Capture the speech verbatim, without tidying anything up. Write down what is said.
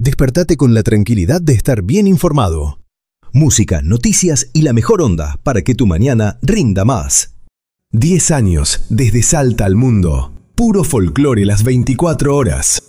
Despertate con la tranquilidad de estar bien informado. Música, noticias y la mejor onda para que tu mañana rinda más. diez años desde Salta al mundo. Puro folclore las veinticuatro horas.